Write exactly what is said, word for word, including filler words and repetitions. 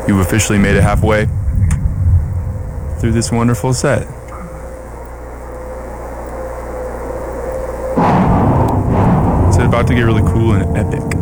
You've officially made it halfway through this wonderful set. It's about to get really cool and epic.